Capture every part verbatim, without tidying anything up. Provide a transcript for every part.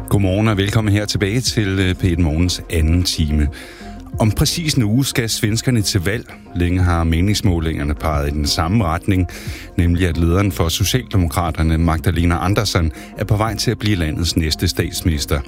Godmorgen og velkommen her tilbage til P et Morgens anden time. Om præcis en uge skal svenskerne til valg. Længe har meningsmålingerne peget i den samme retning, nemlig at lederen for Socialdemokraterne, Magdalena Andersson, er på vej til at blive landets næste statsminister.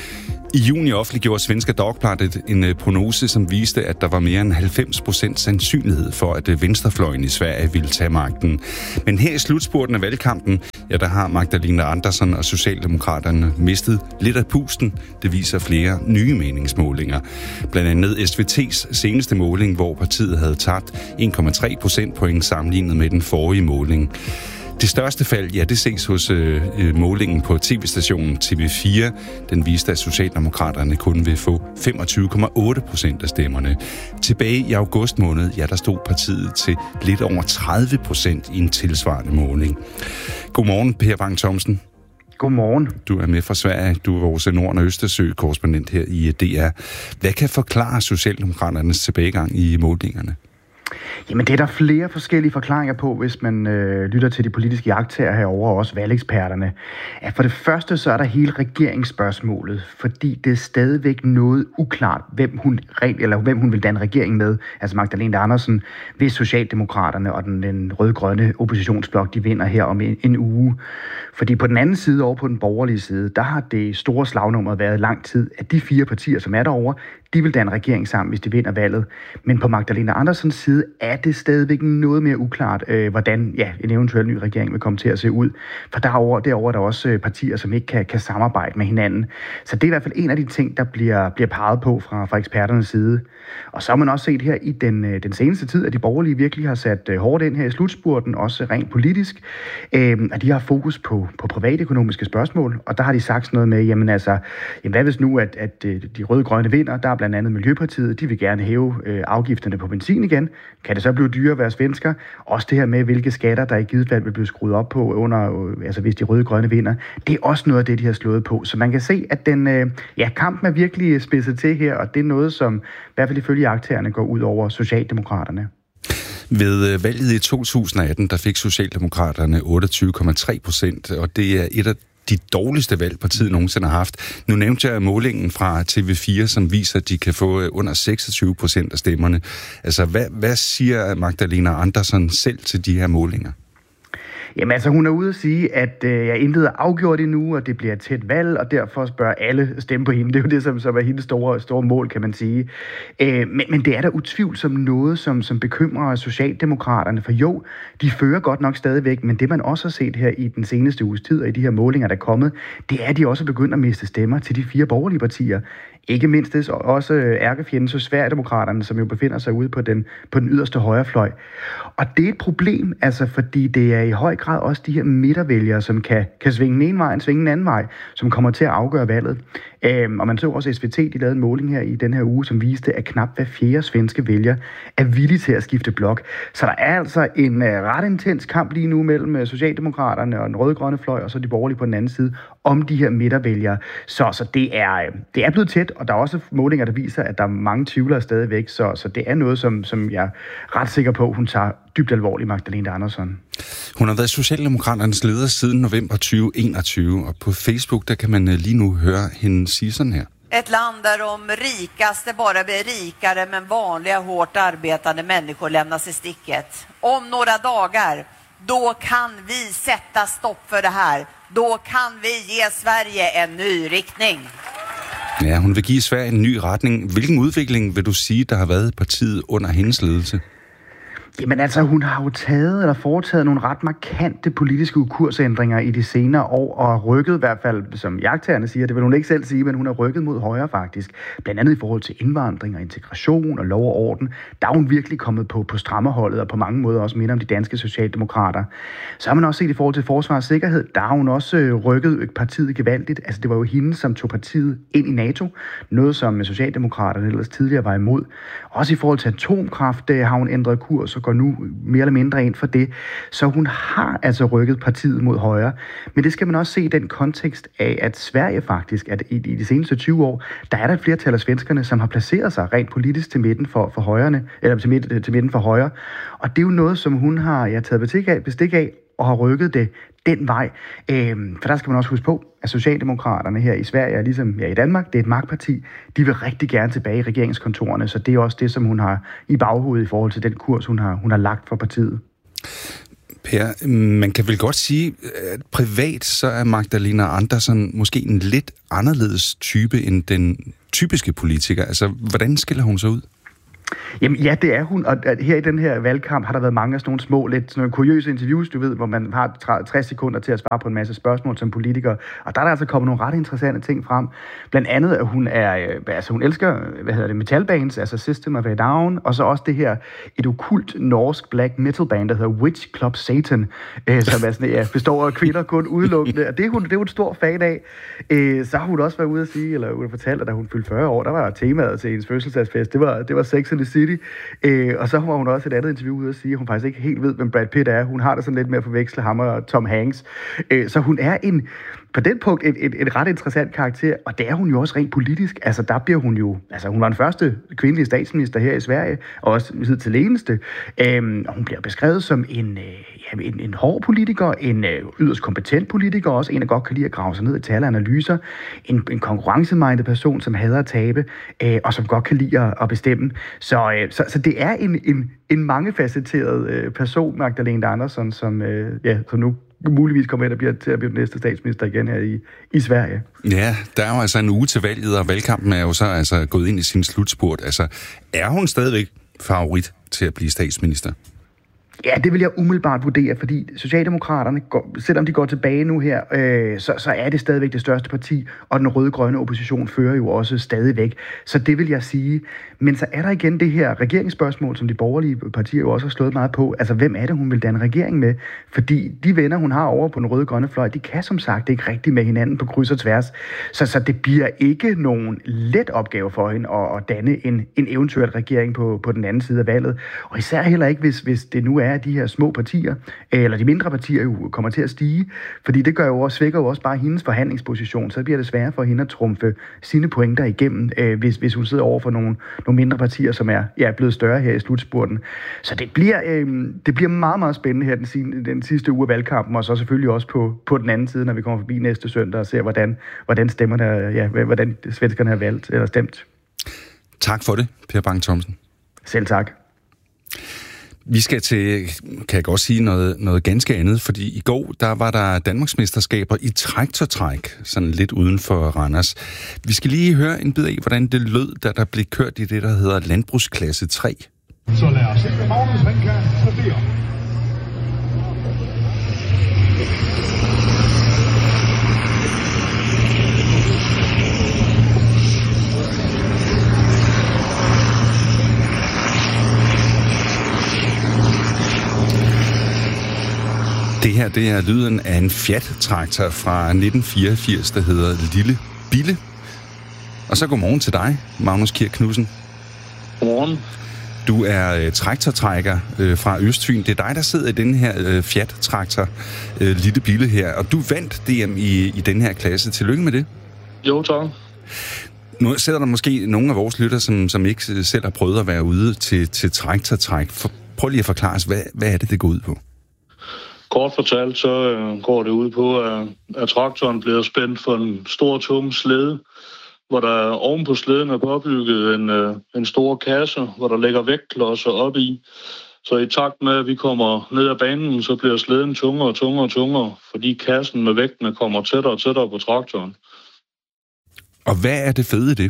I juni offentliggjorde Svenska Dagbladet en prognose, som viste, at der var mere end halvfems procent sandsynlighed for, at venstrefløjen i Sverige ville tage magten. Men her i slutspurten af valgkampen, ja, der har Magdalena Andersson og Socialdemokraterne mistet lidt af pusten. Det viser flere nye meningsmålinger. Blandt andet S V T's seneste måling, hvor partiet havde tabt en komma tre procentpoint sammenlignet med den forrige måling. Det største fald, ja, det ses hos øh, målingen på tv-stationen T V fire. Den viste, at Socialdemokraterne kun vil få femogtyve komma otte procent af stemmerne. Tilbage i august måned, ja, der stod partiet til lidt over tredive procent i en tilsvarende måling. Godmorgen, Per Bang Thomsen. Godmorgen. Du er med fra Sverige. Du er vores Nord- og Østersø-korrespondent her i D R. Hvad kan forklare Socialdemokraternes tilbagegang i målingerne? Jamen, det er der flere forskellige forklaringer på, hvis man øh, lytter til de politiske jagttager herover og også valgeksperterne. Ja, for det første så er der hele regeringsspørgsmålet, fordi det er stadigvæk noget uklart, hvem hun, eller hvem hun vil danne regering med, altså Magdalena Andersson, hvis Socialdemokraterne og den, den rød-grønne oppositionsblok, de vinder her om en, en uge. Fordi på den anden side, over på den borgerlige side, der har det store slagnummer været lang tid, at de fire partier, som er derovre, de vil danne regering sammen, hvis de vinder valget. Men på Magdalena Anderssons side er det stadigvæk noget mere uklart, øh, hvordan ja, en eventuel ny regering vil komme til at se ud. For derovre, derovre er der også partier, som ikke kan, kan samarbejde med hinanden. Så det er i hvert fald en af de ting, der bliver, bliver peget på fra, fra eksperternes side. Og så har man også set her i den, den seneste tid, at de borgerlige virkelig har sat hårdt ind her i slutspurten, også rent politisk. Øh, at de har fokus på, på privatøkonomiske spørgsmål, og der har de sagt sådan noget med, jamen altså, jamen hvad hvis nu, at, at de røde-grønne vinder, der er blandt andet Miljøpartiet, de vil gerne hæve øh, afgifterne på benzin igen. Kan det så blive dyrere at være svensker? Også det her med, hvilke skatter, der i givet fald vil blive skruet op på, under, øh, altså hvis de røde-grønne vinder. Det er også noget af det, de har slået på. Så man kan se, at den, øh, ja, kampen er virkelig spidset til her, og det er noget, som i hvert fald ifølge jagttagerne går ud over Socialdemokraterne. Ved valget i to tusind og atten, der fik Socialdemokraterne otteogtyve komma tre procent, og det er et af de dårligste valg, partiet nogensinde har haft. Nu nævnte jeg målingen fra T V fire, som viser, at de kan få under seksogtyve procent af stemmerne. Altså, hvad, hvad siger Magdalena Andersson selv til de her målinger? Jamen altså, hun er ude at sige, at øh, jeg intet er afgjort endnu, og det bliver et tæt valg, og derfor spørger alle stemme på hende. Det er jo det, som, som er hendes store, store mål, kan man sige. Øh, men, men det er da utvivlsomt noget, som, som bekymrer Socialdemokraterne, for jo, de fører godt nok stadigvæk, men det man også har set her i den seneste uges tid, og i de her målinger, der er kommet, det er, at de også begynder at miste stemmer til de fire borgerlige partier. Ikke mindst det også ærkefjenden så Sverigedemokraterne, som jo befinder sig ude på den, på den yderste højrefløj. Og det er et problem, altså, fordi det er i høj grad også de her midtervælgere, som kan, kan svinge den ene vej og svinge den anden vej, som kommer til at afgøre valget. Øhm, og man så også S V T, de lavede en måling her i den her uge, som viste, at knap hver fjerde svenske vælger er villig til at skifte blok. Så der er altså en uh, ret intens kamp lige nu mellem Socialdemokraterne og den røde-grønne fløj, og så de borgerlige på den anden side, om de her midtervælgere. Så, så det, er, det er blevet tæt, og der er også målinger, der viser, at der er mange tvivlere stadigvæk, så, så det er noget, som, som jeg er ret sikker på, hun tager dybt alvorligt, Magdalena Andersson. Hun har været Socialdemokraternes leder siden november tyve enogtyve, og på Facebook, der kan man lige nu høre hende sige sådan her. Ett land där de rikaste bara blir rikare, men vanliga hårt arbetande människor lämnas i sticket. Om några dagar, då kan vi sätta stopp för det här. Då kan vi ge Sverige en ny riktning. Ja, hun vil give Sverige en ny retning. Hvilken udvikling vil du sige, der har været i partiet under hendes ledelse? Jamen altså, hun har jo taget eller foretaget nogle ret markante politiske kursændringer i de senere år, og rykket i hvert fald, som jagttagerne siger, det vil hun ikke selv sige, men hun har rykket mod højre faktisk. Blandt andet i forhold til indvandring og integration og lov og orden. Der er hun virkelig kommet på, på strammerholdet, og på mange måder også minder om de danske socialdemokrater. Så har man også set i forhold til forsvar og sikkerhed, der har hun også rykket partiet gevaldigt. Altså det var jo hende, som tog partiet ind i NATO, noget som socialdemokraterne ellers tidligere var imod. Også i forhold til atomkraft har hun ændret kurs og går nu mere eller mindre ind for det. Så hun har altså rykket partiet mod højre. Men det skal man også se i den kontekst af, at Sverige faktisk, at i de seneste tyve år, der er der et flertal af svenskerne, som har placeret sig rent politisk til midten for, for højrene, eller til, midt, til midten for højre. Og det er jo noget, som hun har ja, taget bestik af, bestik af og har rykket det den vej. Øh, for der skal man også huske på, at Socialdemokraterne her i Sverige, ligesom ja, i Danmark, det er et magtparti, de vil rigtig gerne tilbage i regeringskontorerne, så det er også det, som hun har i baghovedet i forhold til den kurs, hun har, hun har lagt for partiet. Per, man kan vel godt sige, at privat så er Magdalena Andersson måske en lidt anderledes type end den typiske politiker. Altså, hvordan skiller hun sig ud? Jamen ja, det er hun, og her i den her valgkamp har der været mange af sådan nogle små, lidt sådan nogle kuriøse interviews, du ved, hvor man har tres sekunder til at svare på en masse spørgsmål som politiker, og der er der altså kommet nogle ret interessante ting frem. Blandt andet, at hun er, altså hun elsker, hvad hedder det, metalbands, altså System of a Down, og så også det her, et okkult norsk black metal band, der hedder Witch Club Satan, øh, som er sådan, ja, består af kvinder kun udelukkende, og det er hun, det er hun et stor fan af. Øh, så har hun også været ude at sige, eller ude at fortælle, at da hun fyldte fyrre år, der var temaet til hendes fødselsdagsfest, det var, det var Sex and the City. Øh, og så var hun også et andet interview ude at sige, at hun faktisk ikke helt ved, hvem Brad Pitt er. Hun har det sådan lidt med at forveksle ham og Tom Hanks. Øh, så hun er en, på den punkt et, et, et ret interessant karakter, og det er hun jo også rent politisk. Altså der bliver hun jo, altså hun var den første kvindelige statsminister her i Sverige, og også hidtil eneste. Øh, og hun bliver beskrevet som en, øh, en, en hård politiker, en øh, yderst kompetent politiker, også en, der godt kan lide at grave sig ned i tal og analyser, en, en konkurrencemindet person, som hader at tabe, øh, og som godt kan lide at, at bestemme. Så, øh, så, så det er en, en, en mangefacetteret øh, person, Magdalena Andersson, som, øh, ja, som nu muligvis kommer ind og bliver til at blive den næste statsminister igen her i, i Sverige. Ja, der er jo altså en uge til valget, og valgkampen er jo så altså gået ind i sin slutspurt. Altså, er hun stadigvæk favorit til at blive statsminister? Ja, det vil jeg umiddelbart vurdere, fordi Socialdemokraterne, går, selvom de går tilbage nu her, øh, så, så er det stadigvæk det største parti, og den røde-grønne opposition fører jo også stadigvæk. Så det vil jeg sige. Men så er der igen det her regeringsspørgsmål, som de borgerlige partier jo også har slået meget på. Altså, hvem er det, hun vil danne regering med? Fordi de venner, hun har over på den røde-grønne fløj, de kan som sagt ikke rigtig med hinanden på kryds og tværs. Så, så det bliver ikke nogen let opgave for hende at, at danne en, en eventuel regering på, på den anden side af valget. Og især heller ikke, hvis, hvis det nu er, at de her små partier, eller de mindre partier jo kommer til at stige, fordi det gør jo også, svækker jo også bare hendes forhandlingsposition, så bliver det sværere for hende at trumfe sine pointer igennem, øh, hvis, hvis hun sidder over for nogle, nogle mindre partier, som er ja, blevet større her i slutspurten. Så det bliver, øh, det bliver meget, meget spændende her den, den sidste uge af valgkampen, og så selvfølgelig også på, på den anden side, når vi kommer forbi næste søndag og ser, hvordan, hvordan stemmer der, ja, hvordan svenskerne har valgt eller stemt. Tak for det, Per Bang Thomsen. Selv tak. Vi skal til, kan jeg godt sige, noget, noget ganske andet, fordi i går, der var der Danmarksmesterskaber i traktortræk, sådan lidt uden for Randers. Vi skal lige høre en bid af, hvordan det lød, da der blev kørt i det, der hedder landbrugsklasse tre. Så lad os se, hvad Magnus han kan præstere. Det her, det er lyden af en Fiat-traktor fra nitten fireogfirs, der hedder Lille Bille. Og så godmorgen til dig, Magnus Kirk Knudsen. Godmorgen. Du er uh, traktortrækker uh, fra Østfyn. Det er dig, der sidder i den her uh, Fiat-traktor, uh, Lille Bille her. Og du vandt D M i, i den her klasse. Tillykke med det. Jo, tak. Nu sidder der måske nogle af vores lytter, som, som ikke selv har prøvet at være ude til, til traktortræk. For, prøv lige at forklare os, hvad, hvad er det, det går ud på? Kort fortalt, så øh, går det ud på, at, at traktoren bliver spændt for en stor, tung slæde, hvor der oven på slæden er påbygget en, øh, en stor kasse, hvor der ligger vægtklodser op i. Så i takt med, at vi kommer ned ad banen, så bliver slæden tungere og tungere og tungere, fordi kassen med vægtene kommer tættere og tættere på traktoren. Og hvad er det fede i det?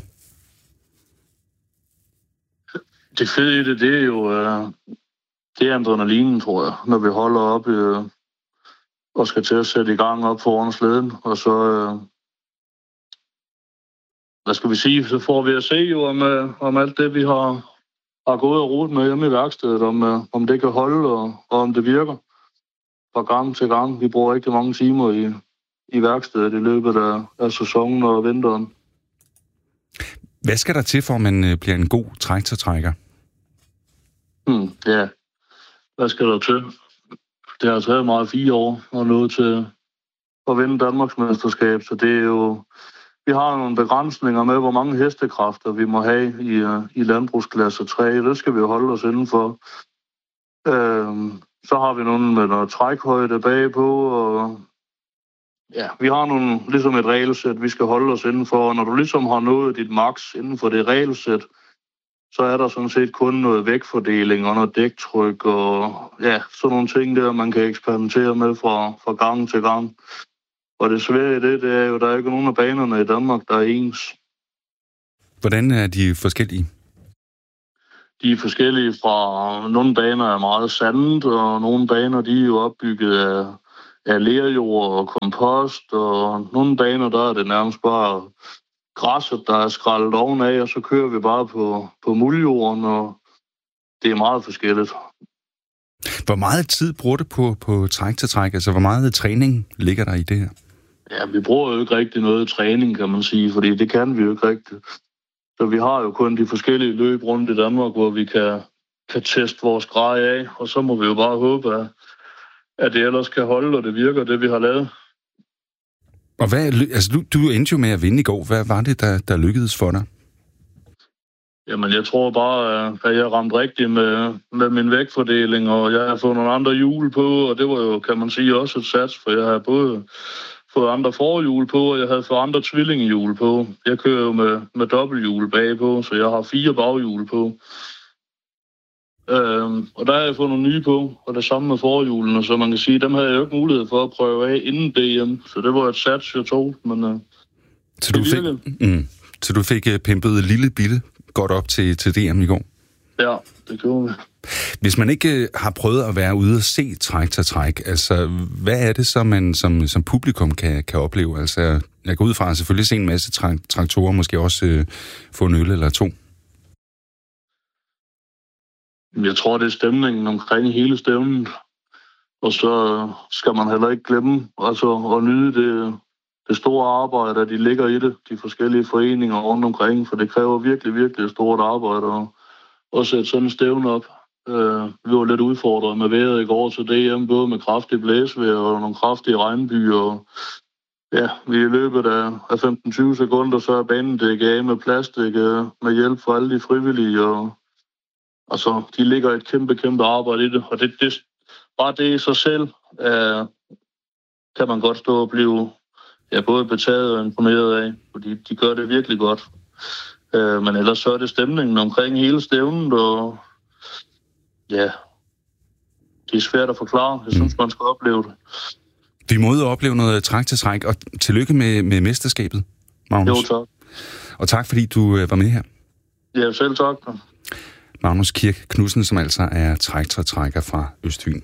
Det fede i det, det er jo... Øh, Det er adrenalinen, tror jeg, når vi holder op øh, og skal til at sætte i gang op foran slæden. Og så, øh, hvad skal vi sige, så får vi at se jo om, øh, om alt det, vi har, har gået og rodet med hjemme i værkstedet, om, øh, om det kan holde og, og om det virker fra gang til gang. Vi bruger rigtig mange timer i, i værkstedet i løbet af, af sæsonen og vinteren. Hvad skal der til, for at man bliver en god traktortrækker? Hmm, ja. Hvad skal der til? Det har taget meget fire år og noget til at vinde Danmarks mesterskab, så det er jo... Vi har nogle begrænsninger med, hvor mange hestekræfter vi må have i, i landbrugsklasse tre. Det skal vi jo holde os indenfor. Øhm, så har vi nogle med noget trækhøjde bagpå, og ja, vi har nogle, ligesom et regelsæt, vi skal holde os indenfor. Og når du ligesom har nået dit max inden for det regelsæt, så er der sådan set kun noget vægtfordeling og noget dæktryk og ja, sådan nogle ting der, man kan eksperimentere med fra, fra gang til gang. Og det svære i det, det er jo, der er ikke nogen af banerne i Danmark, der er ens. Hvordan er de forskellige? De er forskellige fra, nogle baner er meget sandet, og nogle baner, de er jo opbygget af, af lerjord og kompost, og nogle baner, der er det nærmest bare græsset, der er skrællet ovenaf, og så kører vi bare på, på muldjorden, og det er meget forskelligt. Hvor meget tid bruger du på, på træk til træk? Altså, hvor meget træning ligger der i det her? Ja, vi bruger jo ikke rigtig noget træning, kan man sige, fordi det kan vi jo ikke rigtigt. Så vi har jo kun de forskellige løb rundt i Danmark, hvor vi kan, kan teste vores grej af, og så må vi jo bare håbe, at, at det ellers kan holde, og det virker, det vi har lavet. Og hvad, altså, du, du endte jo med at vinde i går. Hvad var det, der, der lykkedes for dig? Jamen, jeg tror bare, at jeg ramte rigtigt med, med min vægtfordeling, og jeg har fået nogle andre hjul på, og det var jo, kan man sige, også et sats, for jeg har både fået andre forhjul på, og jeg havde fået andre tvillingehjul på. Jeg kører jo med, med dobbelthjul bagpå, så jeg har fire baghjul på. Øhm, og der har jeg fået nogle nye på, og det samme med forhjulene, så man kan sige, dem havde jeg jo ikke mulighed for at prøve af inden D M, så det var et sats, jeg tog, men øh, så du fik, mm, så du fik uh, pimpet lille bitte godt op til, til D M i går? Ja, det gjorde vi. Hvis man ikke uh, har prøvet at være ude og se træk til træk, altså hvad er det så, man som, som publikum kan, kan opleve? Altså, jeg går ud fra at selvfølgelig se en masse tra- traktorer, måske også uh, få en øl eller to. Jeg tror, det er stemningen omkring hele stævnet. Og så skal man heller ikke glemme altså, at nyde det, det store arbejde, at de ligger i det, de forskellige foreninger rundt omkring, for det kræver virkelig, virkelig et stort arbejde at, at sætte sådan en stævne op. Uh, vi var lidt udfordret med vejret i går til D M, både med kraftig blæsvejr og nogle kraftige regnbyer. Og ja, vi i løbet af femten til tyve sekunder, så er banen dækket af med plastik med hjælp fra alle de frivillige, og altså, de ligger et kæmpe, kæmpe arbejde i det, og det, det, bare det i sig selv uh, kan man godt stå og blive ja, både betaget og imponeret af, fordi de gør det virkelig godt. Uh, men ellers så er det stemningen omkring hele stævnet, og ja, det er svært at forklare. Jeg synes, mm. man skal opleve det. Vi må jo opleve noget træk til træk, og tillykke med, med mesterskabet, Magnus. Jo, tak. Og tak, fordi du uh, var med her. Ja, selv tak. Magnus Kirk Knudsen, som altså er træk-til-trækker fra Østfyn.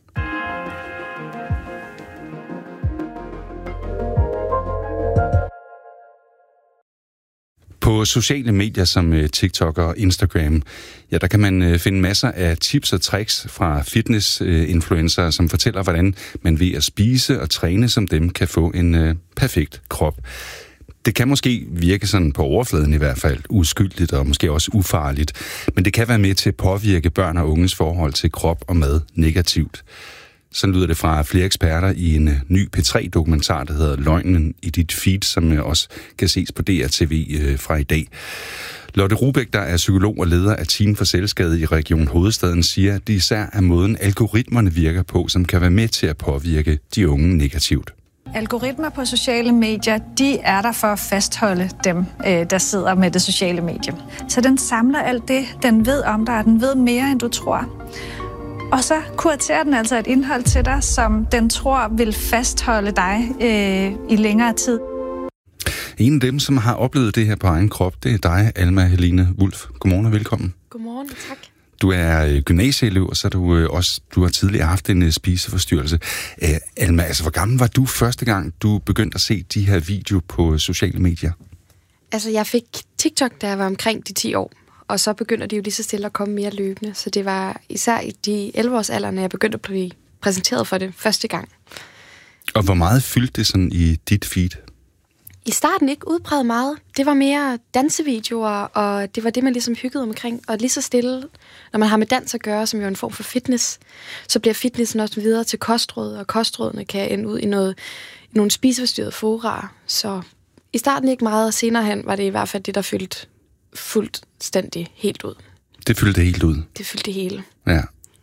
På sociale medier som TikTok og Instagram, ja, der kan man finde masser af tips og tricks fra fitness-influencere, som fortæller, hvordan man ved at spise og træne som dem kan få en perfekt krop. Det kan måske virke sådan på overfladen i hvert fald uskyldigt og måske også ufarligt, men det kan være med til at påvirke børn og unges forhold til krop og mad negativt. Sådan lyder det fra flere eksperter i en ny P tre dokumentar, der hedder Løgnen i dit feed, som også kan ses på D R T V fra i dag. Lotte Rubæk, der er psykolog og leder af Team for Selvskade i Region Hovedstaden, siger, at det især er måden algoritmerne virker på, som kan være med til at påvirke de unge negativt. Algoritmer på sociale medier, de er der for at fastholde dem, der sidder med det sociale medie. Så den samler alt det, den ved om dig, og den ved mere, end du tror. Og så kuraterer den altså et indhold til dig, som den tror vil fastholde dig øh, i længere tid. En af dem, som har oplevet det her på egen krop, det er dig, Alma Helene Wulff. Godmorgen og velkommen. Godmorgen, tak. Du er gymnasieelev, og så er du også, du har tidligere haft en spiseforstyrrelse. Uh, Alma, altså hvor gammel var du første gang, du begyndte at se de her videoer på sociale medier? Altså, jeg fik TikTok, da jeg var omkring de ti år. Og så begynder de jo lige så stille at komme mere løbende. Så det var især i de elleve års alder, når jeg begyndte at blive præsenteret for det første gang. Og hvor meget fyldte det sådan i dit feed? I starten ikke udpræget meget. Det var mere dansevideoer, og det var det, man ligesom hyggede omkring. Og lige så stille, når man har med dans at gøre, som jo er en form for fitness, så bliver fitnessen også videre til kostråd, og kostrådene kan ende ud i noget, i nogle spiseforstyrrede fora. Så i starten ikke meget, og senere hen var det i hvert fald det, der fyldte fuldstændig helt ud. Det fyldte helt ud? Det fyldte hele. Ja.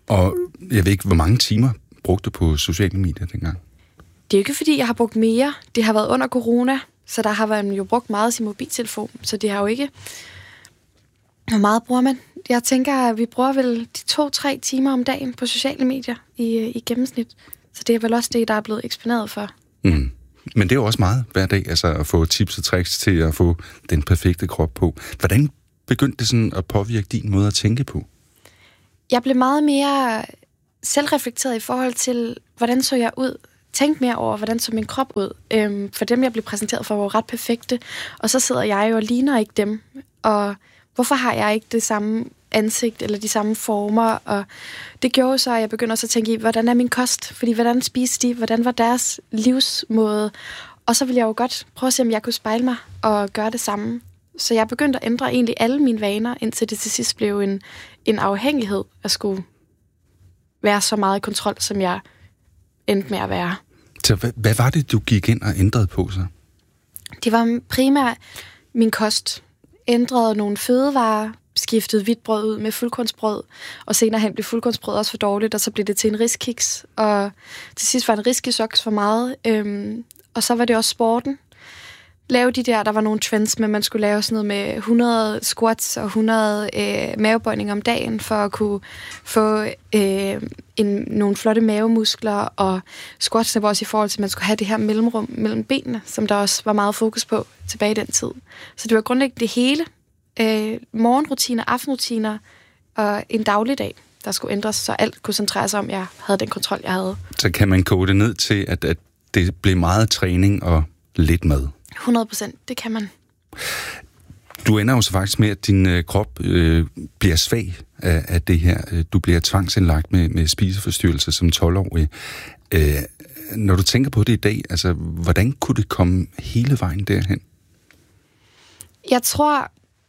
Og jeg ved ikke, hvor mange timer brugte du på sociale medier dengang? Det er jo ikke, fordi jeg har brugt mere. Det har været under corona, så der har man jo brugt meget sin mobiltelefon, så det har jo ikke... Hvor meget bruger man? Jeg tænker, at vi bruger vel de to-tre timer om dagen på sociale medier i, i gennemsnit. Så det er vel også det, der er blevet eksponeret for. Mm. Men det er jo også meget hver dag, altså at få tips og tricks til at få den perfekte krop på. Hvordan begyndte det sådan at påvirke din måde at tænke på? Jeg blev meget mere selvreflekteret i forhold til, hvordan så jeg ud. Tænkte mere over, hvordan så min krop ud. Øhm, for dem, jeg blev præsenteret for, var ret perfekte. Og så sidder jeg jo og ligner ikke dem. Og hvorfor har jeg ikke det samme ansigt eller de samme former? Og det gjorde så, at jeg begyndte også at tænke i, hvordan er min kost? Fordi hvordan spiste de? Hvordan var deres livsmåde? Og så ville jeg jo godt prøve at se, om jeg kunne spejle mig og gøre det samme. Så jeg begyndte at ændre egentlig alle mine vaner, indtil det til sidst blev en, en afhængighed at skulle være så meget i kontrol, som jeg endte med at være. Så hvad, hvad var det, du gik ind og ændrede på så? Det var primært min kost. Ændrede nogle fødevarer, skiftede hvidt brød ud med fuldkornsbrød, og senere hen blev fuldkornsbrød også for dårligt, og så blev det til en riskiks, og til sidst var en riskisoks for meget, øhm, og så var det også sporten. Lave de der, der var nogle trends med, man skulle lave sådan noget med hundrede squats og hundrede øh, mavebøjninger om dagen, for at kunne få øh, en, nogle flotte mavemuskler, og squatsene var også i forhold til, at man skulle have det her mellemrum mellem benene, som der også var meget fokus på tilbage i den tid. Så det var grundlæggende det hele. Øh, morgenrutiner, aftenrutiner og en dagligdag, der skulle ændres, så alt kunne centrere sig om, at jeg havde den kontrol, jeg havde. Så kan man koge det ned til, at, at det blev meget træning og lidt mad? hundrede procent, det kan man. Du ender jo så faktisk med, at din øh, krop øh, bliver svag af, af det her. Du bliver tvangsindlagt med, med spiseforstyrrelse som tolv-årig. Øh, når du tænker på det i dag, altså, hvordan kunne det komme hele vejen derhen? Jeg tror,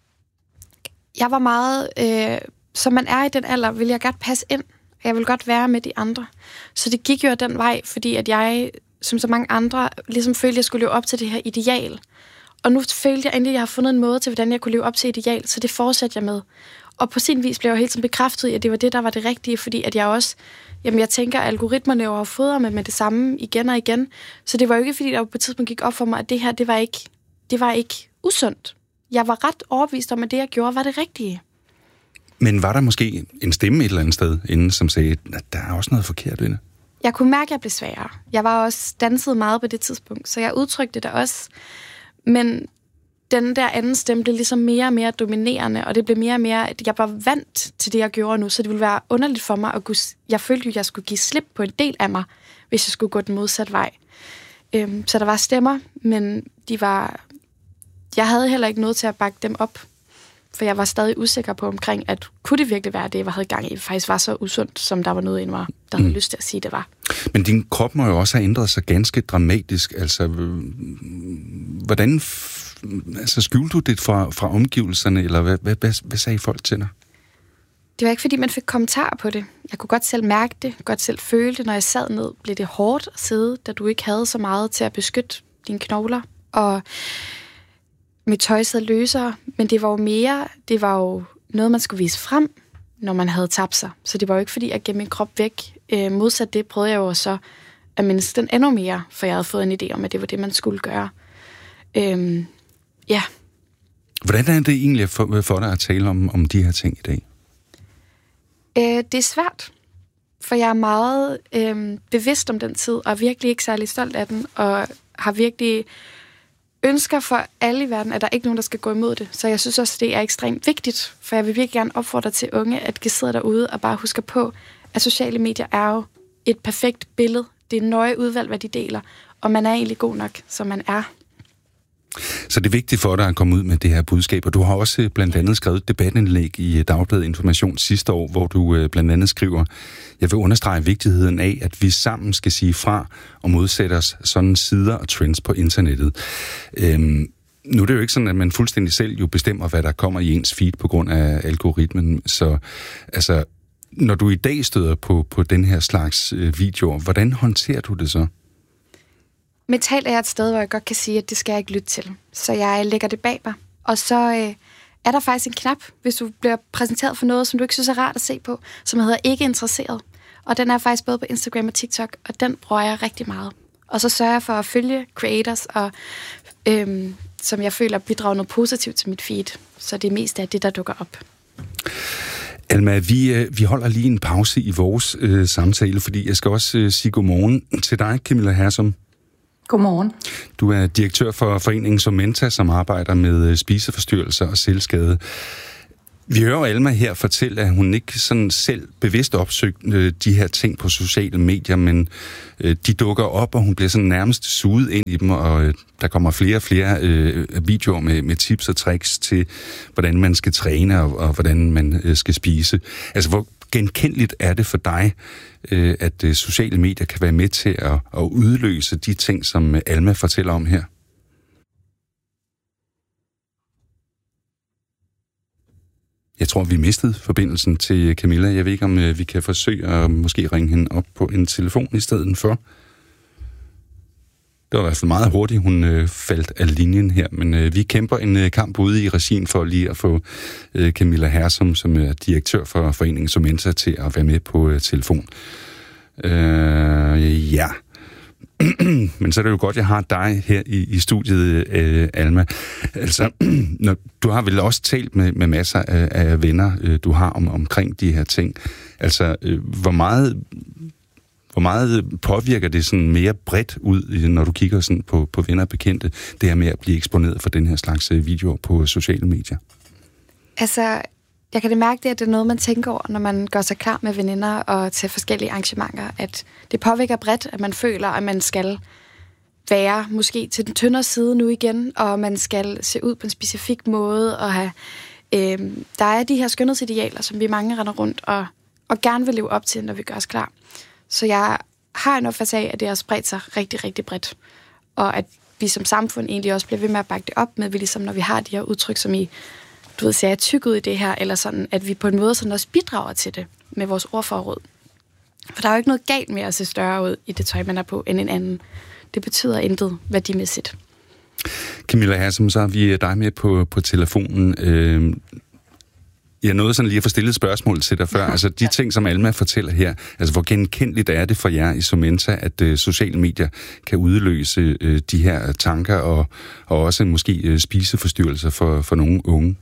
jeg var meget... Øh, som man er i den alder, vil jeg godt passe ind. Jeg vil godt være med de andre. Så det gik jo af den vej, fordi at jeg... som så mange andre, ligesom følte, at jeg skulle leve op til det her ideal. Og nu følte jeg endelig, at jeg har fundet en måde til, hvordan jeg kunne leve op til ideal, så det fortsatte jeg med. Og på sin vis blev jeg helt sådan bekræftet i, at det var det, der var det rigtige, fordi at jeg også, jamen jeg tænker, at algoritmerne jo har fodret mig med det samme igen og igen. Så det var jo ikke, fordi der på et tidspunkt gik op for mig, at det her, det var ikke, det var ikke usundt. Jeg var ret overbevist om, at det, jeg gjorde, var det rigtige. Men var der måske en stemme et eller andet sted inden, som sagde, at der er også noget forkert ved det? Jeg kunne mærke, at jeg blev svagere. Jeg var også danset meget på det tidspunkt, så jeg udtrykte det også. Men den der anden stemme blev ligesom mere og mere dominerende, og det blev mere og mere, at jeg var vant til det, jeg gjorde nu, så det ville være underligt for mig at kunne... Jeg følte jo, at jeg skulle give slip på en del af mig, hvis jeg skulle gå den modsatte vej. Øhm, så der var stemmer, men de var... Jeg havde heller ikke noget til at bakke dem op, for jeg var stadig usikker på omkring, at kunne det virkelig være det, jeg havde gang i, faktisk var så usundt, som der var noget i mig, der havde mm. lyst til at sige, det var. Men din krop må jo også have ændret sig ganske dramatisk. Altså, hvordan altså, skjulte du det fra, fra omgivelserne, eller hvad, hvad, hvad, hvad sagde folk til dig? Det var ikke, fordi man fik kommentarer på det. Jeg kunne godt selv mærke det, godt selv føle det. Når jeg sad ned, blev det hårdt at sidde, da du ikke havde så meget til at beskytte dine knogler. Og mit tøj sad løsere, men det var jo mere, det var jo noget, man skulle vise frem, når man havde tabt sig. Så det var jo ikke, fordi jeg gav min krop væk. Øh, modsat det prøvede jeg jo så at mindske den endnu mere, for jeg havde fået en idé om, at det var det, man skulle gøre. Øhm, ja. Hvordan er det egentlig for, for dig at tale om, om de her ting i dag? Øh, det er svært, for jeg er meget øh, bevidst om den tid, og er virkelig ikke særlig stolt af den, og har virkelig ønsker for alle i verden, at der ikke er nogen, der skal gå imod det. Så jeg synes også, det er ekstremt vigtigt, for jeg vil virkelig gerne opfordre til unge, at de sidder derude og bare husker på, at sociale medier er jo et perfekt billede. Det er nøje udvalg, hvad de deler, og man er egentlig god nok, som man er. Så det er vigtigt for dig at komme ud med det her budskab, og du har også blandt andet skrevet et debatindlæg i Dagbladet Information sidste år, hvor du blandt andet skriver, jeg vil understrege vigtigheden af, at vi sammen skal sige fra og modsætte os sådan sider og trends på internettet. Øhm, nu er det jo ikke sådan, at man fuldstændig selv jo bestemmer, hvad der kommer i ens feed på grund af algoritmen, så altså, når du i dag støder på, på den her slags øh, videoer, hvordan håndterer du det så? Mentalt er jeg et sted, hvor jeg godt kan sige, at det skal jeg ikke lytte til. Så jeg lægger det bag mig. Og så øh, er der faktisk en knap, hvis du bliver præsenteret for noget, som du ikke synes er rart at se på, som hedder ikke interesseret. Og den er faktisk både på Instagram og TikTok, og den bruger jeg rigtig meget. Og så sørger jeg for at følge creators, og, øhm, som jeg føler bidrager noget positivt til mit feed. Så det er mest af det, der dukker op. Alma, vi, øh, vi holder lige en pause i vores øh, samtale, fordi jeg skal også øh, sige godmorgen til dig, Camilla Hersom. Godmorgen. Du er direktør for foreningen Somenta, som arbejder med øh, spiseforstyrrelser og selvskade. Vi hører Alma her fortælle, at hun ikke sådan selv bevidst opsøgte de her ting på sociale medier, men øh, de dukker op, og hun bliver sådan nærmest suget ind i dem, og øh, der kommer flere og flere øh, videoer med, med tips og tricks til, hvordan man skal træne, og, og hvordan man øh, skal spise. Altså, hvor genkendeligt er det for dig, øh, at øh, sociale medier kan være med til at, at udløse de ting, som Alma fortæller om her? Jeg tror, vi mistede forbindelsen til Camilla. Jeg ved ikke, om vi kan forsøge at måske ringe hende op på en telefon i stedet for. Det var i hvert fald meget hurtigt, hun øh, faldt af linjen her, men øh, vi kæmper en øh, kamp ude i regien for lige at få øh, Camilla Hersom, som er direktør for foreningen Somenta, til at være med på øh, telefon. Øh, ja... Men så er det jo godt, at jeg har dig her i, i studiet, øh, Alma. Altså, når, du har vel også talt med, med masser af, af venner, øh, du har om, omkring de her ting. Altså, øh, hvor meget, hvor meget påvirker det sådan mere bredt ud, når du kigger sådan på, på venner og bekendte, det her med at blive eksponeret for den her slags videoer på sociale medier? Altså, jeg kan det mærke, det, at det er noget, man tænker over, når man gør sig klar med veninder og til forskellige arrangementer, at det påvirker bredt, at man føler, at man skal være måske til den tyndere side nu igen, og man skal se ud på en specifik måde, og have, øh, der er de her skønhedsidealer, som vi mange render rundt og, og gerne vil leve op til, når vi gør os klar. Så jeg har en opfattelse af, at det har spredt sig rigtig, rigtig bredt, og at vi som samfund egentlig også bliver ved med at bakke det op med, vi ligesom, når vi har de her udtryk, som i du ved, ser jeg tyk ud i det her, eller sådan, at vi på en måde sådan også bidrager til det med vores ordforråd. For der er jo ikke noget galt med at se større ud i det tøj, man er på, end en anden. Det betyder intet værdimæssigt. Camilla Hersom, så har vi dig med på, på telefonen. Øh, jeg nåede sådan lige at få stillet et spørgsmål til dig før. Altså de ting, som Alma fortæller her, altså hvor genkendeligt er det for jer i Somenta, at øh, sociale medier kan udløse øh, de her tanker, og, og også måske øh, spiseforstyrrelser for, for nogle unge?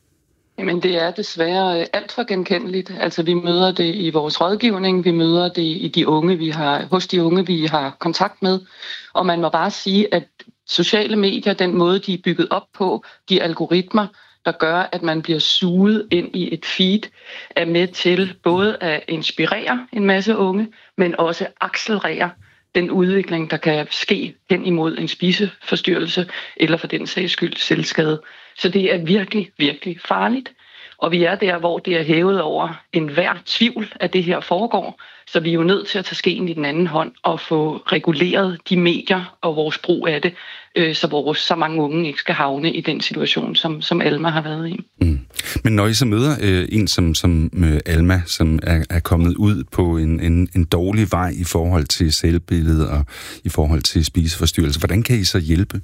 Jamen det er desværre alt for genkendeligt. Altså vi møder det i vores rådgivning, vi møder det i de unge, vi har, hos de unge, vi har kontakt med. Og man må bare sige, at sociale medier, den måde de er bygget op på, de algoritmer, der gør, at man bliver suget ind i et feed, er med til både at inspirere en masse unge, men også accelerere den udvikling, der kan ske hen imod en spiseforstyrrelse, eller for den sags skyld selvskade. Så det er virkelig, virkelig farligt. Og vi er der, hvor det er hævet over enhver tvivl, at det her foregår. Så vi er jo nødt til at tage skeen i den anden hånd og få reguleret de medier og vores brug af det, øh, så, vores, så mange unge ikke skal havne i den situation, som, som Alma har været i. Mm. Men når I så møder øh, en som, som øh, Alma, som er, er kommet ud på en, en, en dårlig vej i forhold til selvbilledet og i forhold til spiseforstyrrelse, hvordan kan I så hjælpe?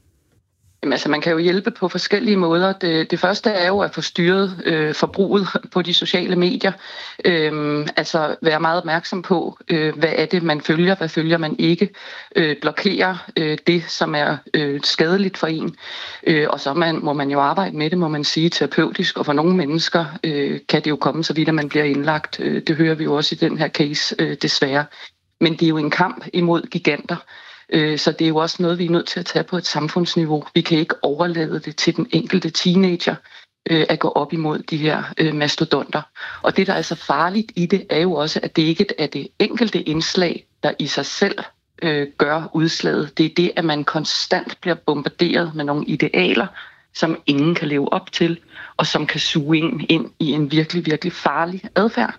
Jamen, altså, man kan jo hjælpe på forskellige måder. Det, det første er jo at få styret øh, forbruget på de sociale medier. Øhm, altså være meget opmærksom på, øh, hvad er det, man følger, hvad følger man ikke. Øh, blokere øh, det, som er øh, skadeligt for en. Øh, og så man, må man jo arbejde med det, må man sige, terapeutisk. Og for nogle mennesker øh, kan det jo komme så vidt, at man bliver indlagt. Øh, det hører vi jo også i den her case, øh, desværre. Men det er jo en kamp imod giganter. Så det er jo også noget, vi er nødt til at tage på et samfundsniveau. Vi kan ikke overlade det til den enkelte teenager at gå op imod de her mastodonter. Og det, der er så farligt i det, er jo også, at det ikke er det enkelte indslag, der i sig selv gør udslaget. Det er det, at man konstant bliver bombarderet med nogle idealer, som ingen kan leve op til, og som kan suge en ind i en virkelig, virkelig farlig adfærd.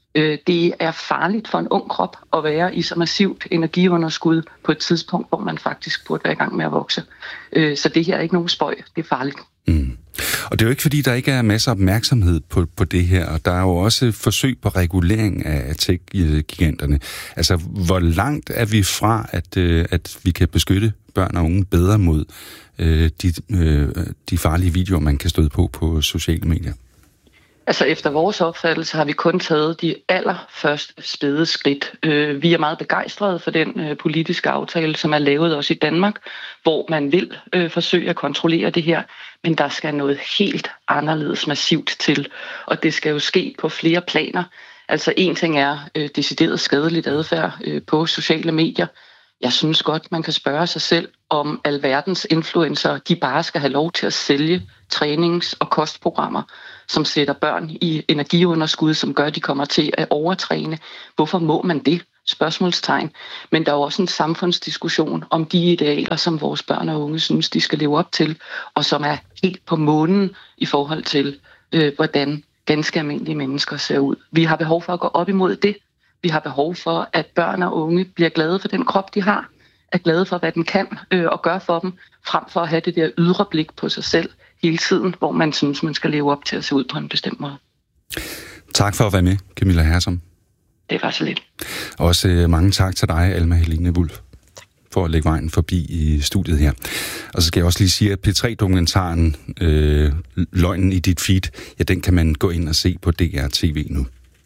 Det er farligt for en ung krop at være i så massivt energiunderskud på et tidspunkt, hvor man faktisk burde være i gang med at vokse. Så det her er ikke nogen spøj. Det er farligt. Mm. Og det er jo ikke, fordi der ikke er masser af opmærksomhed på, på det her, og der er jo også forsøg på regulering af tech-giganterne. Altså, hvor langt er vi fra, at, at vi kan beskytte børn og unge bedre mod øh, de, øh, de farlige videoer, man kan støde på på sociale medier? Altså efter vores opfattelse har vi kun taget de allerførste spæde skridt. Vi er meget begejstrede for den politiske aftale, som er lavet også i Danmark, hvor man vil forsøge at kontrollere det her, men der skal noget helt anderledes massivt til, og det skal jo ske på flere planer. Altså en ting er decideret skadeligt adfærd på sociale medier. Jeg synes godt, man kan spørge sig selv, om alverdens influencer, de bare skal have lov til at sælge trænings- og kostprogrammer, som sætter børn i energiunderskud, som gør, at de kommer til at overtræne. Hvorfor må man det? Spørgsmålstegn. Men der er jo også en samfundsdiskussion om de idealer, som vores børn og unge synes, de skal leve op til, og som er helt på månen i forhold til, øh, hvordan ganske almindelige mennesker ser ud. Vi har behov for at gå op imod det. Vi har behov for, at børn og unge bliver glade for den krop, de har, er glade for, hvad den kan øh, og gør for dem, frem for at have det der ydre blik på sig selv hele tiden, hvor man synes, man skal leve op til at se ud på en bestemt måde. Tak for at være med, Camilla Hersom. Det var så lidt. Også øh, mange tak til dig, Alma Helene Wulff, for at lægge vejen forbi i studiet her. Og så skal jeg også lige sige, at P tre-dokumentaren øh, Løgnen i dit feed, ja, den kan man gå ind og se på D R T V nu.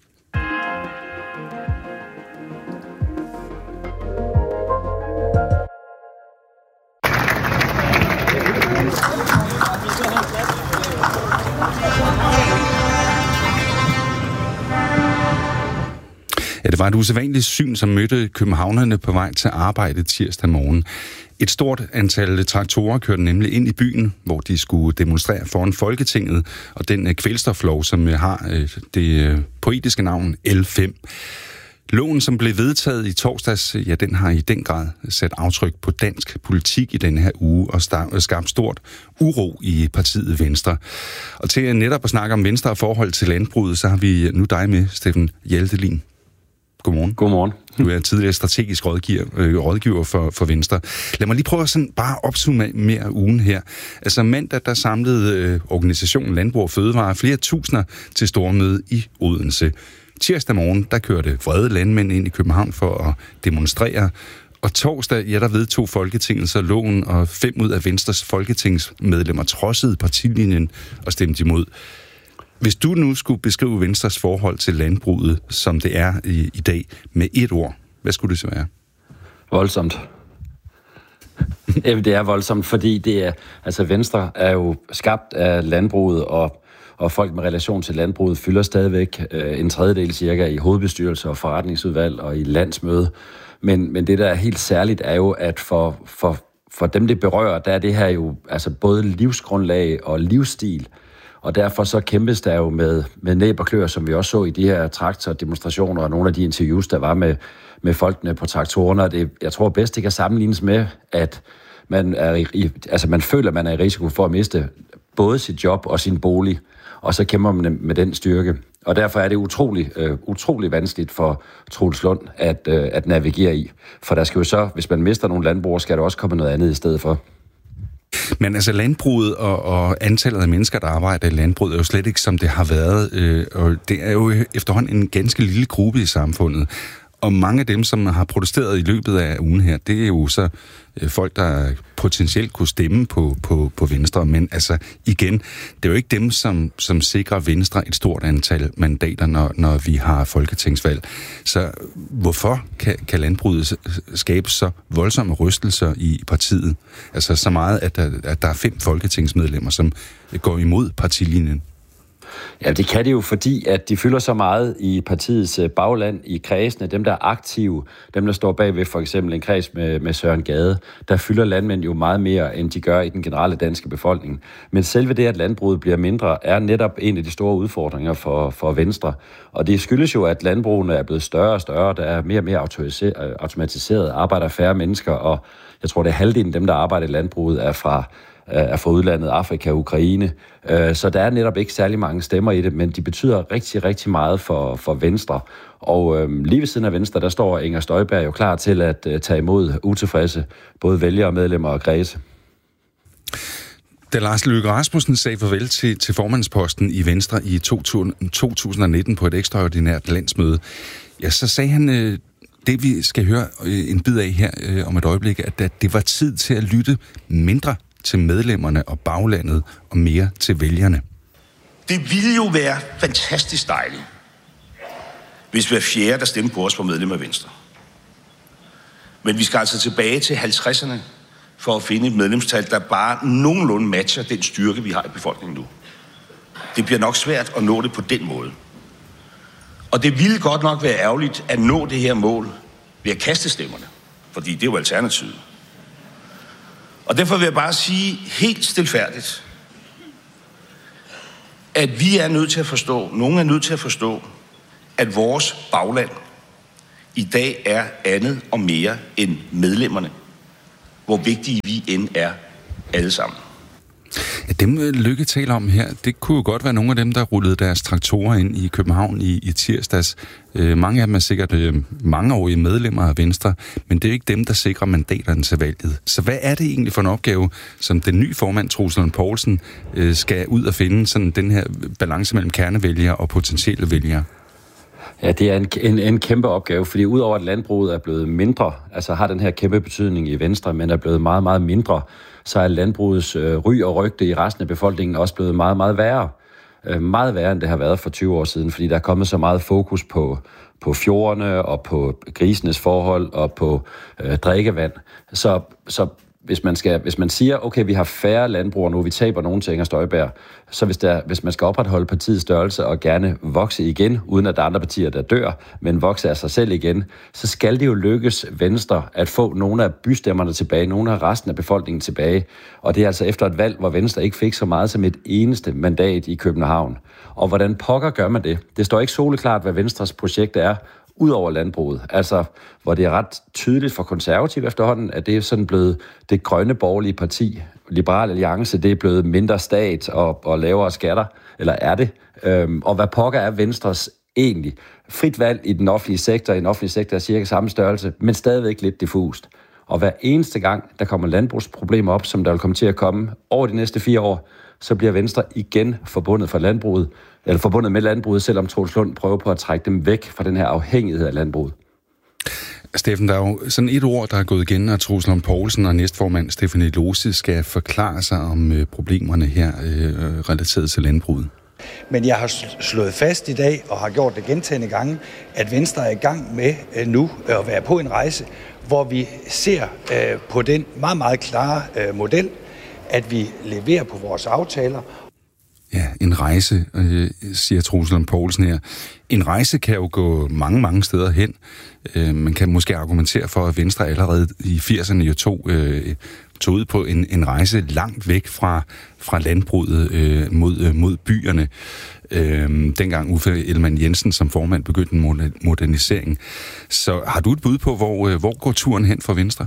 Ja, det var et usædvanligt syn, som mødte københavnerne på vej til arbejde tirsdag morgen. Et stort antal traktorer kørte nemlig ind i byen, hvor de skulle demonstrere foran Folketinget, og den kvælstoflov, som har det poetiske navn L fem. Loven, som blev vedtaget i torsdags, ja, den har i den grad sat aftryk på dansk politik i denne her uge og skabt stort uro i partiet Venstre. Og til netop at snakke om Venstre og forhold til landbruget, så har vi nu dig med, Steffen Hjeltelin. Godmorgen. Godmorgen. Du er tidligere strategisk rådgiver, øh, rådgiver for, for Venstre. Lad mig lige prøve at sådan bare opsummere ugen her. Altså mandag, der samlede øh, organisationen Landbrug og Fødevare flere tusinder til stormøde i Odense. Tirsdag morgen, der kørte vrede landmænd ind i København for at demonstrere. Og torsdag, ja, der vedtog Folketinget så loven, og fem ud af Venstres folketingsmedlemmer trodsede partilinjen og stemte imod. Hvis du nu skulle beskrive Venstres forhold til landbruget, som det er i, i dag, med et ord, hvad skulle det så være? Voldsomt. Det er voldsomt, fordi det er, altså Venstre er jo skabt af landbruget, og, og folk med relation til landbruget fylder stadigvæk øh, en tredjedel cirka i hovedbestyrelse og forretningsudvalg og i landsmøde. Men, men det, der er helt særligt, er jo, at for, for, for dem, det berører, der er det her jo altså både livsgrundlag og livsstil. Og derfor så kæmpes der jo med, med næb og klør, som vi også så i de her traktordemonstrationer og nogle af de interviews, der var med, med folkene på traktorerne. Det, jeg tror bedst, det kan sammenlignes med, at man, er i, altså man føler, at man er i risiko for at miste både sit job og sin bolig, og så kæmper man med den styrke. Og derfor er det utrolig, øh, utrolig vanskeligt for Troels Lund at, øh, at navigere i. For der skal jo så, hvis man mister nogle landbrugere, skal der også komme noget andet i stedet for. Men altså landbruget og, og antallet af mennesker, der arbejder i landbruget, er jo slet ikke, som det har været. Øh, og det er jo efterhånden en ganske lille gruppe i samfundet. Og mange af dem, som har protesteret i løbet af ugen her, det er jo så øh, folk, der potentielt kunne stemme på, på, på Venstre. Men altså igen, det er jo ikke dem, som, som sikrer Venstre et stort antal mandater, når, når vi har folketingsvalg. Så hvorfor kan, kan landbruget skabe så voldsomme rystelser i partiet? Altså så meget, at der, at der er fem folketingsmedlemmer, som går imod partilinjen. Ja, det kan det jo, fordi at de fylder så meget i partiets bagland, i kredsene, dem der er aktive, dem der står bagved for eksempel en kreds med, med Søren Gade, der fylder landmænd jo meget mere, end de gør i den generelle danske befolkning. Men selve det, at landbruget bliver mindre, er netop en af de store udfordringer for, for Venstre. Og det skyldes jo, at landbrugene er blevet større og større, der er mere og mere automatiseret, arbejder færre mennesker, og jeg tror, det er halvdelen af dem, der arbejder i landbruget, er fra er fra udlandet, Afrika og Ukraine. Så der er netop ikke særlig mange stemmer i det, men de betyder rigtig, rigtig meget for, for Venstre. Og øhm, lige ved siden af Venstre, der står Inger Støjberg jo klar til at uh, tage imod utilfredse, både vælgere, medlemmer og kredse. Da Lars Løkke Rasmussen sagde farvel til, til formandsposten i Venstre i to tusind nitten på et ekstraordinært landsmøde, ja, så sagde han øh, Det vi skal høre en bid af her øh, om et øjeblik, at, at det var tid til at lytte mindre til medlemmerne og baglandet og mere til vælgerne. Det ville jo være fantastisk dejligt, hvis hver fjerde, der stemte på os, var medlem af Venstre. Men vi skal altså tilbage til halvtredserne for at finde et medlemstal, der bare nogenlunde matcher den styrke, vi har i befolkningen nu. Det bliver nok svært at nå det på den måde. Og det ville godt nok være ærgerligt at nå det her mål ved at kaste stemmerne, fordi det er jo alternativet. Og derfor vil jeg bare sige helt stilfærdigt, at vi er nødt til at forstå, nogen er nødt til at forstå, at vores bagland i dag er andet og mere end medlemmerne, hvor vigtige vi end er alle sammen. Ja, dem Løkke taler om her, det kunne jo godt være nogle af dem, der rullede deres traktorer ind i København i, i tirsdags. Øh, mange af dem er sikkert øh, mangeårige medlemmer af Venstre, men det er ikke dem, der sikrer mandaterne til valget. Så hvad er det egentlig for en opgave, som den nye formand, Troels Lund Poulsen, øh, skal ud og finde, sådan den her balance mellem kernevælgere og potentielle vælgere? Ja, det er en, en, en kæmpe opgave, fordi udover at landbruget er blevet mindre, altså har den her kæmpe betydning i Venstre, men er blevet meget, meget mindre, så er landbrugets øh, ry og rygte i resten af befolkningen også blevet meget, meget værre. Øh, meget værre, end det har været for tyve år siden, fordi der er kommet så meget fokus på, på fjordene og på grisenes forhold og på øh, drikkevand. Så, så hvis man, skal, hvis man siger, okay, vi har færre landbrugere nu, vi taber nogle til Inger Støjberg, så hvis, der, hvis man skal opretholde partiets størrelse og gerne vokse igen, uden at der er andre partier, der dør, men vokse af sig selv igen, så skal det jo lykkes Venstre at få nogle af bystemmerne tilbage, nogle af resten af befolkningen tilbage. Og det er altså efter et valg, hvor Venstre ikke fik så meget som et eneste mandat i København. Og hvordan pokker gør man det? Det står ikke soleklart, hvad Venstres projekt er, ud over landbruget. Altså, hvor det er ret tydeligt for konservativ efterhånden, at det er sådan blevet det grønne borgerlige parti. Liberal Alliance, det er blevet mindre stat og, og lavere skatter, eller er det? Øhm, og hvad pokker er Venstres egentlig? Frit valg i den offentlige sektor, i den offentlige sektor er cirka samme størrelse, men stadigvæk lidt diffust. Og hver eneste gang, der kommer landbrugsproblemer op, som der vil komme til at komme over de næste fire år, så bliver Venstre igen forbundet for landbruget, eller forbundet med landbruget, selvom Troels Lund prøver på at trække dem væk fra den her afhængighed af landbruget. Steffen, der er jo sådan et ord, der er gået igen, at Troels Lund Poulsen og næstformand Stephanie Lose skal forklare sig om øh, problemerne her øh, relateret til landbruget. Men jeg har slået fast i dag, og har gjort det gentagne gange, at Venstre er i gang med øh, nu at være på en rejse, hvor vi ser øh, på den meget, meget klare øh, model, at vi leverer på vores aftaler. Ja, en rejse, øh, siger Troels Lund Poulsen her. En rejse kan jo gå mange, mange steder hen. Øh, man kan måske argumentere for, at Venstre allerede i firserne jo tog, øh, tog ud på en, en rejse langt væk fra, fra landbruget øh, mod, øh, mod byerne. Øh, dengang Uffe Ellemann-Jensen som formand begyndte en modernisering. Så har du et bud på, hvor, øh, hvor går turen hen for Venstre?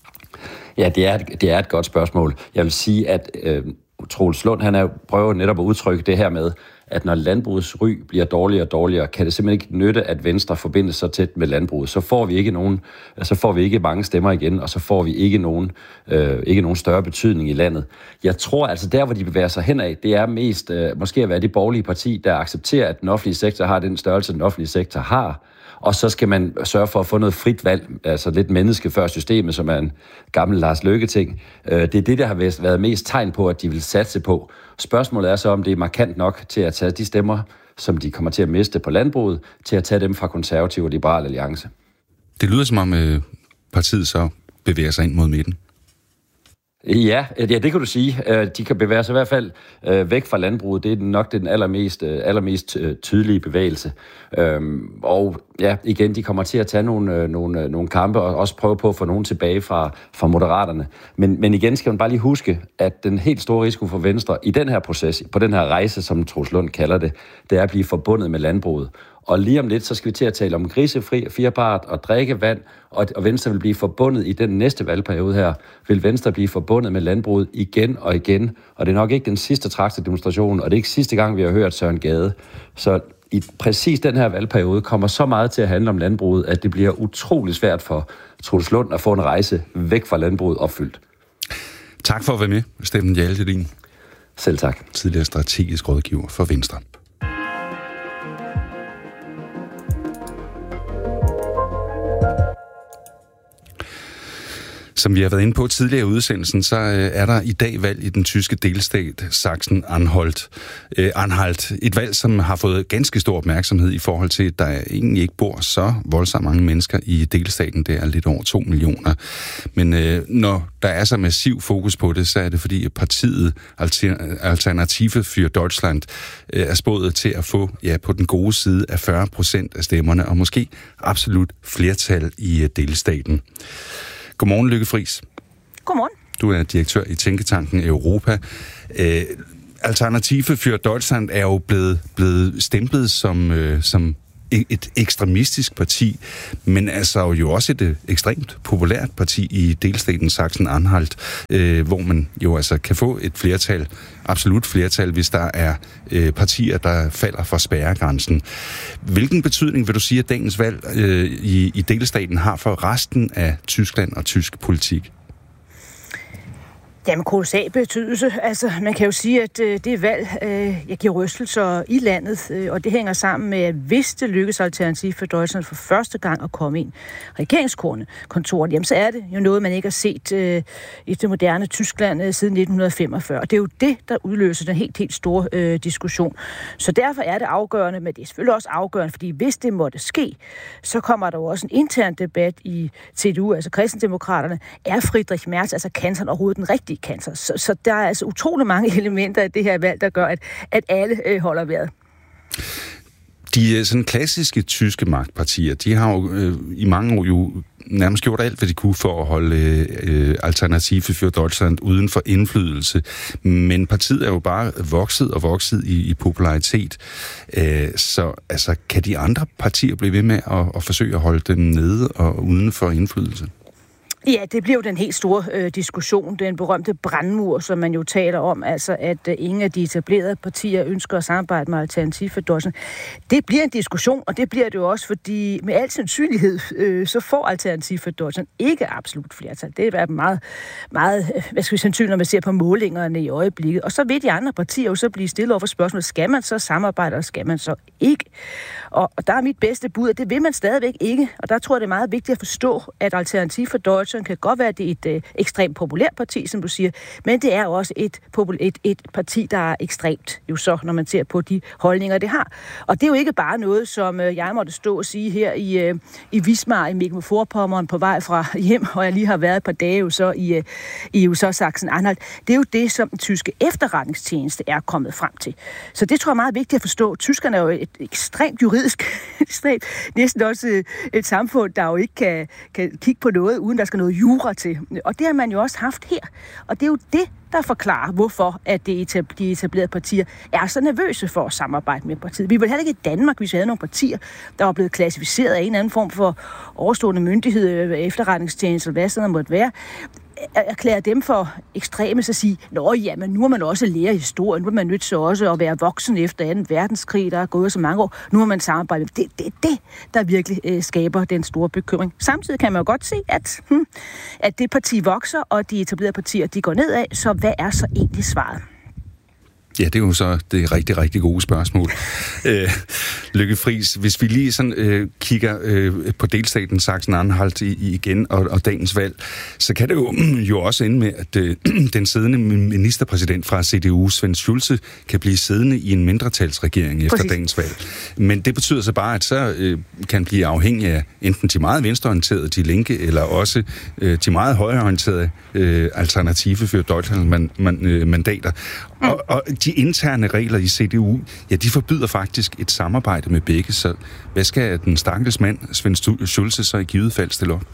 Ja, det er, det er et godt spørgsmål. Jeg vil sige, at øh, Troels Lund, han er, prøver netop at udtrykke det her med, at når landbrugets ry bliver dårligere og dårligere, kan det simpelthen ikke nytte, at Venstre forbindes så tæt med landbruget. Så får vi ikke nogen, så får vi ikke mange stemmer igen, og så får vi ikke nogen, øh, ikke nogen større betydning i landet. Jeg tror altså, der hvor de bevæger sig henad, det er mest øh, måske at være det borgerlige parti, der accepterer, at den offentlige sektor har den størrelse, den offentlige sektor har. Og så skal man sørge for at få noget frit valg, altså lidt menneske før systemet, som er en gammel Lars Løkke-ting. Det er det, der har været mest tegn på, at de vil satse på. Spørgsmålet er så, om det er markant nok til at tage de stemmer, som de kommer til at miste på landbruget, til at tage dem fra Konservativ og Liberal Alliance. Det lyder som om partiet så bevæger sig ind mod midten. Ja, ja, det kan du sige. De kan bevæge sig i hvert fald væk fra landbruget. Det er nok den allermest, allermest tydelige bevægelse. Og ja, igen, de kommer til at tage nogle, nogle, nogle kampe og også prøve på at få nogen tilbage fra, fra Moderaterne. Men, men igen skal man bare lige huske, at den helt store risiko for Venstre i den her proces, på den her rejse, som Troels Lund kalder det, det er at blive forbundet med landbruget. Og lige om lidt, så skal vi til at tale om grisefri, firepart og drikkevand, og, og Venstre vil blive forbundet i den næste valgperiode her. Vil Venstre blive forbundet med landbruget igen og igen, og det er nok ikke den sidste traktordemonstration, og det er ikke sidste gang, vi har hørt Søren Gade. Så i præcis den her valgperiode kommer så meget til at handle om landbruget, at det bliver utrolig svært for Troels Lund at få en rejse væk fra landbruget opfyldt. Tak for at være med, Steffen Hjaltelin. Selv tak. Tidligere strategisk rådgiver for Venstre. Som vi har været inde på tidligere i udsendelsen, så er der i dag valg i den tyske delstat Sachsen-Anhalt. Øh, Anhalt. Et valg, som har fået ganske stor opmærksomhed i forhold til, at der egentlig ikke bor så voldsomt mange mennesker i delstaten. Det er lidt over to millioner. Men øh, når der er så massiv fokus på det, så er det fordi, at partiet Alternative für Deutschland øh, er spået til at få ja, på den gode side af fyrre procent af stemmerne, og måske absolut flertal i øh, delstaten. Godmorgen, Lykke Friis. Godmorgen. Du er direktør i Tænketanken Europa. Øh, Alternative für Deutschland er jo blevet, blevet stemplet som, øh, som et ekstremistisk parti, men altså jo også et ekstremt populært parti i delstaten Sachsen-Anhalt, øh, hvor man jo altså kan få et flertal, absolut flertal, hvis der er øh, partier, der falder for spærregrænsen. Hvilken betydning vil du sige, at dagens valg øh, i, i delstaten har for resten af Tyskland og tysk politik? Jamen, kolossal betydelse. Altså, man kan jo sige, at øh, det valg, øh, jeg giver rystelser i landet, øh, og det hænger sammen med, at hvis det lykkes Alternative for Deutschland for første gang at komme ind regeringskontoret, jamen så er det jo noget, man ikke har set øh, i det moderne Tyskland øh, siden nitten femogfyrre. Og det er jo det, der udløser den helt, helt store øh, diskussion. Så derfor er det afgørende, men det er selvfølgelig også afgørende, fordi hvis det måtte ske, så kommer der jo også en intern debat i C D U, altså kristendemokraterne. Er Friedrich Merz, altså kansleren, overhovedet den rigtige kansler? Så, så der er altså utrolig mange elementer i det her valg, der gør, at, at alle øh, holder vejret. De sådan klassiske tyske magtpartier, de har jo øh, i mange år jo nærmest gjort alt, hvad de kunne for at holde øh, Alternative für Deutschland uden for indflydelse. Men partiet er jo bare vokset og vokset i, i popularitet. Øh, så altså, kan de andre partier blive ved med at, at forsøge at holde dem nede og uden for indflydelse? Ja, det bliver jo den helt store øh, diskussion, den berømte brandmur, som man jo taler om, altså at øh, ingen af de etablerede partier ønsker at samarbejde med Alternative for Deutschland. Det bliver en diskussion, og det bliver det jo også, fordi med al sandsynlighed, øh, så får Alternative for Deutschland ikke absolut flertal. Det er meget, meget, hvad skal vi sandsynligt, når man ser på målingerne i øjeblikket. Og så vil de andre partier jo så blive stillet over for spørgsmålet, skal man så samarbejde, og skal man så ikke? Og, og der er mit bedste bud, at det vil man stadigvæk ikke, og der tror jeg, det er meget vigtigt at forstå, at Alternative for Deutschland kan godt være, at det er et øh, ekstremt populært parti, som du siger, men det er også et, et, et parti, der er ekstremt, jo så, når man ser på de holdninger, det har. Og det er jo ikke bare noget, som øh, jeg måtte stå og sige her i, øh, i Wismar i Mecklenburg-Vorpommern på vej fra hjem, og jeg lige har været et par dage jo så i, øh, i jo så Sachsen-Anhalt. Det er jo det, som den tyske efterretningstjeneste er kommet frem til. Så det tror jeg er meget vigtigt at forstå. Tyskerne er jo et ekstremt juridisk, ekstremt, næsten også et samfund, der jo ikke kan, kan kigge på noget, uden der skal noget jura til. Og det har man jo også haft her. Og det er jo det, der forklarer, hvorfor at de etablerede partier er så nervøse for at samarbejde med partiet. Vi ville heller ikke i Danmark, hvis vi havde nogle partier, der var blevet klassificeret af en eller anden form for overstående myndighed, efterretningstjeneste, eller hvad sådan måtte være, erklære dem for ekstreme, så sige, nå ja, men nu har man også lære historien, nu er man nødt til også at være voksen efter anden verdenskrig, der er gået så mange år, nu har man samarbejdet. Det er det, det, der virkelig øh, skaber den store bekymring. Samtidig kan man jo godt se, at, hmm, at det parti vokser, og de etablerede partier, de går nedad, så hvad er så egentlig svaret? Ja, det er jo så det rigtig, rigtig gode spørgsmål. øh, Lykke Friis, hvis vi lige sådan øh, kigger øh, på delstaten Sachsen-Anhalt igen og, og dagens valg, så kan det jo, jo også ende med, at øh, den siddende ministerpræsident fra C D U, Sven Schulze, kan blive siddende i en mindretalsregering efter Præcis. dagens valg. Men det betyder så bare, at så øh, kan blive afhængig af enten de meget venstreorienterede, de linke, eller også øh, de meget højreorienterede øh, Alternative für Deutschland man, man, øh, mandater. Mm. Og, og de interne regler i C D U, ja, de forbyder faktisk et samarbejde med begge, så hvad skal den stakkels mand, Sven Schulze, så i givet fald stille op?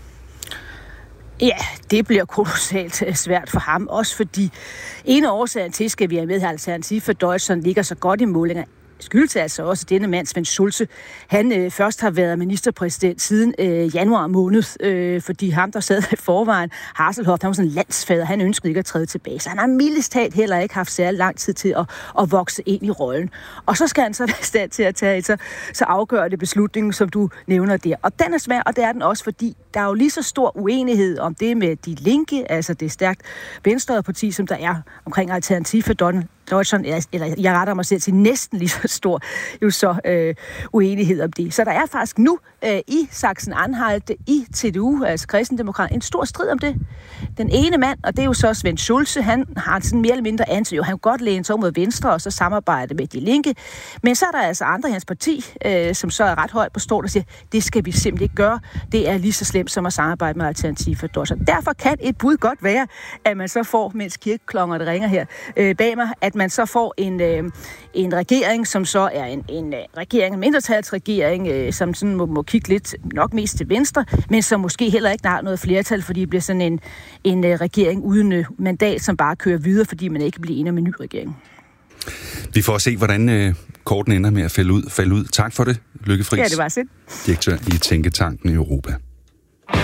Ja, det bliver kolossalt svært for ham, også fordi en af årsagen til, skal vi have med, at Alternative for Deutschland ligger så godt i målinger, skyldes altså også, at denne mand, Sven Schulze, han øh, først har været ministerpræsident siden øh, januar måned, øh, fordi ham, der sad i forvejen, Hasselhoff, han var sådan en landsfader, han ønskede ikke at træde tilbage, så han har mildest talt heller ikke haft særlig lang tid til at, at vokse ind i rollen. Og så skal han så være i stand til at tage så, så afgørende beslutning, som du nævner der. Og den er svær, og det er den også, fordi der er jo lige så stor uenighed om det med de linke, altså det stærkt venstrede parti, som der er omkring Alternative for Deutschland, eller jeg retter mig selv til næsten lige så stor jo så øh, uenighed om det. Så der er faktisk nu øh, i Sachsen-Anhalt, i T D U, altså Kristendemokraterne, en stor strid om det. Den ene mand, og det er jo så Svend Schulze, han har sådan mere eller mindre ansvar, jo han kan godt læne sig mod venstre og så samarbejde med De Linke, men så er der altså andre i hans parti, øh, som så er ret højt på stort og siger, det skal vi simpelthen ikke gøre. Det er lige så slemt som at samarbejde med Alternativ for Deutschland. Derfor kan et bud godt være, at man så får, mens kirkeklongerne ringer her øh, bag mig, at man så får en, øh, en regering, som så er en, en øh, regering, en mindretalsregering, øh, som sådan må, må kigge lidt nok mest til venstre, men som måske heller ikke har noget flertal, fordi det bliver sådan en, en øh, regering uden øh, mandat, som bare kører videre, fordi man ikke bliver enig med en ny regering. Vi får se, hvordan øh, korten ender med at falde ud, falde ud. Tak for det, Lykke Friis. Ja, det var det. Direktør i Tænketanken i Europa.